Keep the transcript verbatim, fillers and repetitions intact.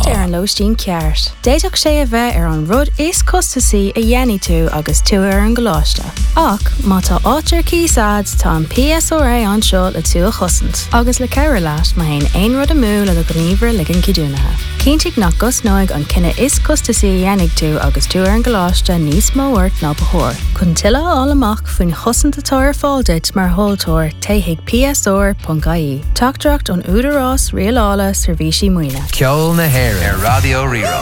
Cad ar an lóistín ceart. Déiteach sé a bheith ar an rud is costasaí a dhéanaí tú agus tú ar an gláiste. Ach, má tá áitir císáid tá an P S O R anseo le tú a chosint. Agus le ceir leat má haon aon rud a mú le do gníomhar ligean ciúnathe. Cíntigh nach gus nóig an cinenne is costasaí a dhéanaigh tú agus tú ar an gláiste níos móhairt ná bethór. Chun tuile all amach faoin chosantatóir fáilte mar holtóir taigh P S O R dot I E. Tachdracht an údarrás rialála servísí muoine. Ceol na Héireann ar Radio Rirá.